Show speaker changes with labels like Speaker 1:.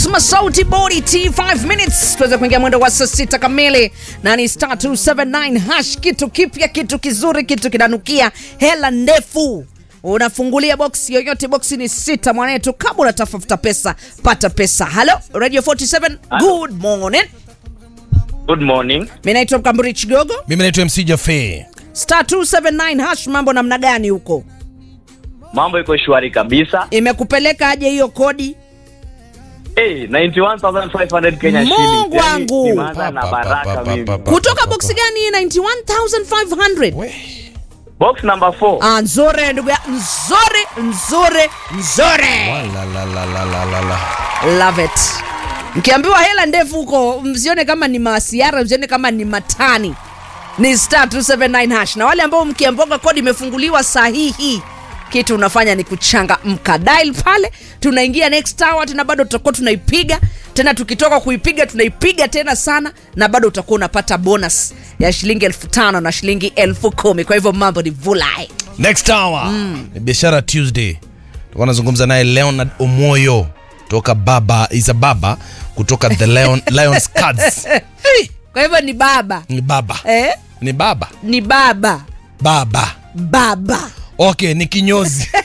Speaker 1: Masauti Body T 5 minutes tuweze kuingia mwendo wa saa 6 kamili na ni star 279 hash. Kitu kipya, kitu kizuri, kitu kinanukia, hela ndefu. Unafungulia box yoyote, box ni 6 mwanetu. Kama unatafuta pesa, pata pesa. Hello Radio 47. Good morning.
Speaker 2: Good morning.
Speaker 1: Mimi naitwa Mkamburi Chigogo.
Speaker 3: Mimi naitwa MC Jaffe.
Speaker 1: Star 279 hash, mambo namna gani huko?
Speaker 2: Mambo iko shwari kabisa.
Speaker 1: Imekupeleka aje hiyo kodi?
Speaker 2: 91,500 Kenya shillings.
Speaker 1: Mungu wangu.
Speaker 2: Nimeanza na baraka mimi.
Speaker 1: Kutoka box gani 91,500?
Speaker 2: Box number 4.
Speaker 1: Nzore ndugu ya nzore.
Speaker 3: La.
Speaker 1: Love it. Mkiambiwa hela ndefu huko, msione kama ni masiara, msione kama ni matani. Ni star 279 hash. Na wale ambao mkiamboga kodi imefunguliwa sahihi, kitu unafanya ni kuchangamka. Dial pale, tunaingia next hour tena, bado tutakuwa tunaipiga tena, tukitoka kuipiga tunaipiga tena sana, na bado utakuwa unapata bonus ya shilingi 5,000 na shilingi 10,000. Kwa hivyo mambo ni vulai.
Speaker 3: Next hour ni Biashara Tuesday. Tulikuwa tunazungumza naye Leonard Omoyo kutoka baba kutoka The Lions Cards.
Speaker 1: Kwa hivyo ni baba.
Speaker 3: Ni baba.
Speaker 1: Ni baba.
Speaker 3: Baba. Okay, ni kinyozi.